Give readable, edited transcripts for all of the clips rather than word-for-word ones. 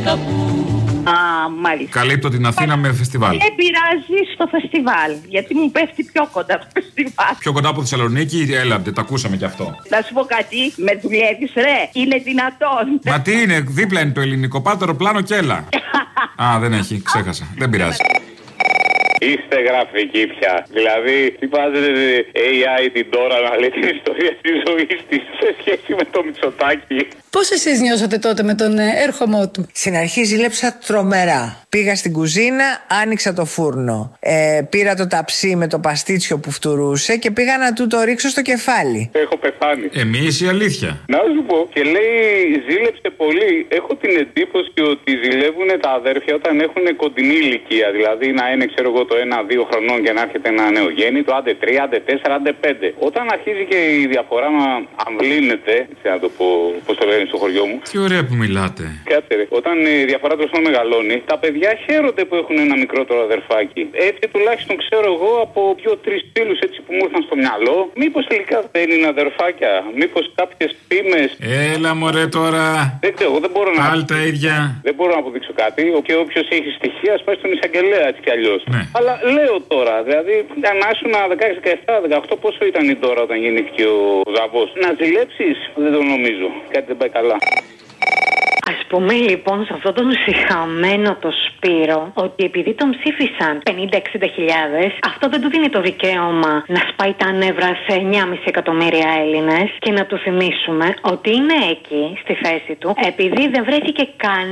καπού. Α, μάλιστα. Καλύπτω την Αθήνα με φεστιβάλ. Δεν πειράζει στο φεστιβάλ, γιατί μου πέφτει πιο κοντά το φεστιβάλ. Πιο κοντά από Θεσσαλονίκη, έλατε, τα ακούσαμε κι αυτό. Να σου πω κάτι, με δουλεύεις ρε, είναι δυνατόν. Μα τι είναι, δίπλα είναι το ελληνικό, πάρ' το αεροπλάνο και έλα. Α, δεν έχει, ξέχασα, δεν πειράζει. Είστε γραφικοί πια. Δηλαδή, τι βάζετε AI την τώρα να λέει την ιστορία τη ζωή τη σε σχέση με το Μητσοτάκη. Πώς εσείς νιώσατε τότε με τον έρχομό του? Στην αρχή ζήλεψα τρομερά. Πήγα στην κουζίνα, άνοιξα το φούρνο. Πήρα το ταψί με το παστίτσιο που φτουρούσε και πήγα να του το ρίξω στο κεφάλι. Έχω πεθάνει. Εμείς η αλήθεια. Να σου πω, και λέει ζήλεψε πολύ. Έχω την εντύπωση ότι ζηλεύουν τα αδέρφια όταν έχουν κοντινή ηλικία. Δηλαδή να είναι, ξέρω εγώ, το 1-2 χρονών και να έρχεται ένα νεογέννητο, άντε 3, άντε 4, άντε 5. Όταν αρχίζει και η διαφορά να αμβλύνεται, έτσι να το πω, πώς το λένε στο χωριό μου. Τι ωραία που μιλάτε. Κάτσε ρε. Όταν η διαφορά του μεγαλώνει, τα παιδιά χαίρονται που έχουν ένα μικρότερο αδερφάκι. Έτσι τουλάχιστον ξέρω εγώ από 2-3 φίλους έτσι που μου ήρθαν στο μυαλό. Μήπως τελικά δεν είναι αδερφάκια, μήπως κάποιες φήμες. Έλα μωρέ τώρα. Δεν ξέρω, εγώ δεν μπορώ να. Πάλι τα ίδια. Δεν μπορώ να αποδείξω κάτι. Και όποιος έχει στοιχεία, α πάει στον εισαγγελέα έτσι κι αλλιώς. Ναι. Αλλά λέω τώρα, δηλαδή, αν άσουν 16, 17, 18, πόσο ήταν η τώρα όταν γεννήθηκε ο Ζαβός. Να ζηλέψεις, δεν το νομίζω. Κάτι δεν πάει καλά. Ας πούμε λοιπόν σε αυτόν τον συχαμένο το Σπύρο ότι επειδή τον ψήφισαν 50-60 χιλιάδες, αυτό δεν του δίνει το δικαίωμα να σπάει τα νεύρα σε 9,5 εκατομμύρια Έλληνες και να του θυμίσουμε ότι είναι εκεί στη θέση του επειδή δεν βρέθηκε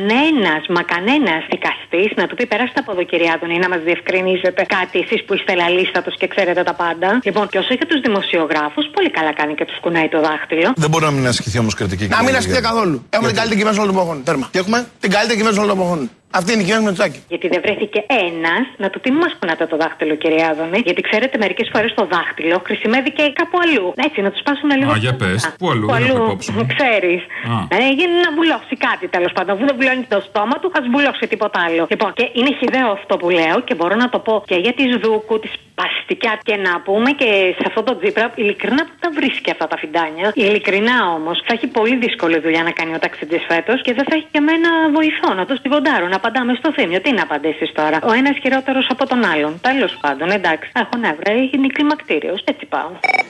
κανένας δικαστής να του πει περάστε από εδώ κυρία Άδωνη να μας διευκρινίσετε κάτι εσείς που είστε λαλίστατος και ξέρετε τα πάντα. Λοιπόν, και όσο για τους δημοσιογράφους, πολύ καλά κάνει και τους κουνάει το δάχτυλο. Δεν μπορεί να μην ασκηθεί όμως κριτική. Να μην ασκηθεί καθόλου. Έχουμε την καλύτερη κυβέρνηση όλων των εποχών. Τέρμα. Και έχουμε την καλύτερη κυβέρνηση όλων των εποχών. Αυτή είναι η κυβέρνηση Μητσοτάκη. Γιατί δεν βρέθηκε ένας να του πει μη μας κουνάτε το δάχτυλο, κυρία Άδωνη. Γιατί ξέρετε, μερικές φορές το δάχτυλο χρησιμεύει και κάπου αλλού. Έτσι, να του πάσουν λίγο. Α, για πες. Πού αλλού, ξέρεις. Γίνει να βουλώσει κάτι τέλος πάντων. Αφού δεν βουλώνει το στόμα του, ας βουλώσει τίποτα άλλο. Λοιπόν, και είναι χυδαίο αυτό που λέω και μπορώ να το πω και για τη Σδούκου, τη Παστικιά και να πούμε και σε αυτό το Τζίπρα, ειλικρινά που τα βρίσκει αυτά τα φιντάνια. Ειλικρινά όμως θα έχει πολύ δύσκολη δουλειά να κάνει ο ταξιτζής φέτος και δεν θα έχει και εμένα βοηθό να το στιβοντάρω, να απαντάμε στο θύμιο. Τι να απαντήσεις τώρα. Ο ένας χειρότερος από τον άλλον. Τέλος πάντων, εντάξει. Έχω νεύρα, είναι κλιμακτήριος. Έτσι πάω.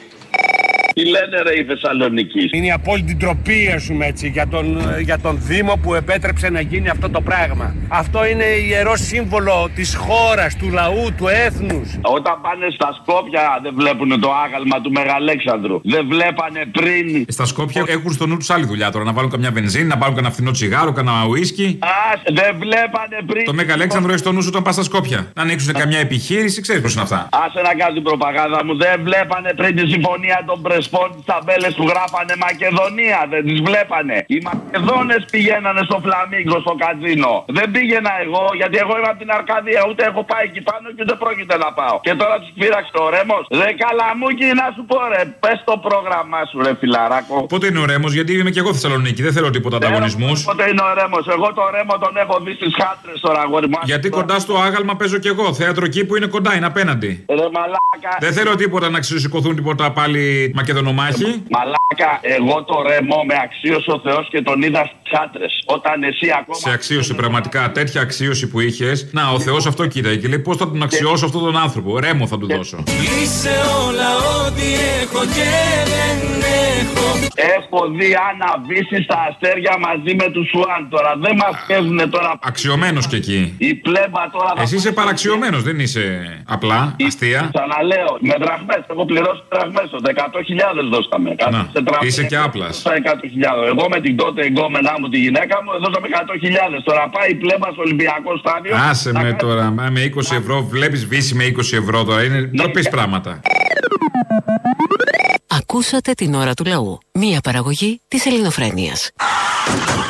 Τι λένε ρε οι Θεσσαλονικοί. Είναι η απόλυτη ντροπή έτσι για τον Δήμο που επέτρεψε να γίνει αυτό το πράγμα. Αυτό είναι ιερό σύμβολο της χώρας, του λαού, του έθνους. Όταν πάνε στα Σκόπια δεν βλέπουν το άγαλμα του Μεγαλέξανδρου. Δεν βλέπανε πριν. Στα Σκόπια έχουν στο νου τους άλλη δουλειά τώρα. Να βάλουν καμιά βενζίνη, να πάρουν κανένα φθηνό τσιγάρο, κανένα ουίσκι. Δεν βλέπανε πριν. Το Μεγαλέξανδρο έχει στο νου σου όταν πας στα Σκόπια. Να ανοίξουν καμιά επιχείρηση, ξέρεις πώς είναι αυτά. Άσε να κάνω την προπαγάνδα μου. Δεν βλέπανε πριν τη συμφωνία των Πρεσπών τις ταμπέλες που γράφανε Μακεδονία. Δεν τις βλέπανε. Οι Μακεδόνες πηγαίνανε στο Φλαμίγκο, στο καζίνο. Δεν πήγαινα εγώ, γιατί εγώ είμαι από την Αρκαδία. Ούτε έχω πάει εκεί πάνω και ούτε πρόκειται να πάω. Και τώρα τους πήραξε ο Ρέμος. Ρε καλαμούκι να σου πω ρε. Πες το πρόγραμμά σου ρε φιλαράκο. Πότε είναι ο Ρέμος, γιατί είμαι και εγώ Θεσσαλονίκη. Δεν θέλω τίποτα ανταγωνισμούς. Πότε είναι ο Ρέμος. Εγώ το Ρέμο τον έχω δει στις Χάτρες τώρα, αγόρι μου. Γιατί κοντά στο άγαλμα παίζω κι εγώ. Θέατρο εκεί που είναι κοντά, είναι απέναντι. Ρε μαλάκα. Δεν θέλω τίποτα να ξεσηκωθούν τίποτα πάλι Μακεδονομάχοι. Μαλάκα, εγώ το Ρέμο με αξίωσε ο Θεός και τον είδα στις Χάτρες. Όταν εσύ ακόμα. Σε αξίωσε πραγματικά, τέτοια αξίωση που είχες. Να, ο Θεός αυτό κοίταγε και λέει πώς θα τον αξιώσω αυτόν τον άνθρωπο. Ρέμο θα του δώσω. Είσαι όλα ό,τι έχω και δεν έχω. Έχω δει αναβήσεις στα αστέρια μαζί με τους Σουάν τώρα. Δεν μας παίζουνε τώρα. Αξιωμένος κι εκεί. Η πλέμπα τώρα. Εσύ είσαι παραξιωμένος, δεν είσαι απλά αστεία. Ξαναλέω, με δραχμές. Έχω πληρώσει δραχμές. 100.000 δώσαμε. Είσαι και άπλας. 100.000. Εγώ με την τότε εγκόμενά μου τη γυναίκα μου δώσαμε 100.000. Τώρα πάει η πλέμπα στο Ολυμπιακό στάδιο. Άσε με τώρα. Με 20 ευρώ βλέπεις βύση με 20 ευρώ τώρα. Είναι ντροπής πράγματα. Ακούσατε την ώρα του λαού. Μία παραγωγή της Ελληνοφρένειας.